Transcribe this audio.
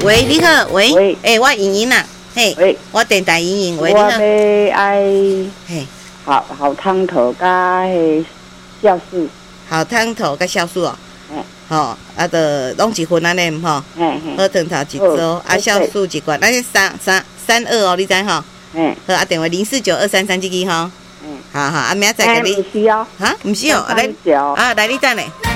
喂，你好，喂， 喂， 我莹莹啦，嘿， 喂， 我电台莹莹，喂，你我好， 要爱嘿， 好汤头甲迄酵素， 好汤头甲酵素哦， 嘿， 吼，啊，着拢一份安尼吼， 嘿嘿， 好汤头一组，啊，酵素一罐，咱是332哦，你知吼？ 嘿， 好，啊，电话049233这支吼， 嗯， 好，啊，明仔载甲你， 不需要， 哈，毋是哦，来， 小， 啊，来你等咧。